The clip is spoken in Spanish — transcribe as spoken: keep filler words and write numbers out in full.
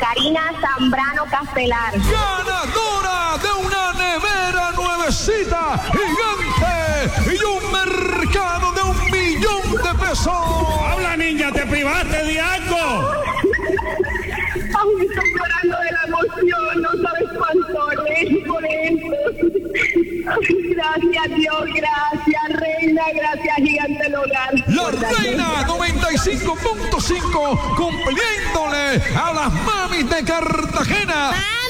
Karina Zambrano Castelar. Ganadora de una nevera nuevecita, gigante, y un mercado de un millón de pesos. ¡Habla, niña! ¿Te privaste de algo? Aún estoy llorando de la emoción, no sabes cuánto es por esto. Gracias, Dios, gracias, Reina, gracias, Gigante del Hogar. La Reina noventa y cinco punto cinco, cumpliéndole a las mamis de Cartagena.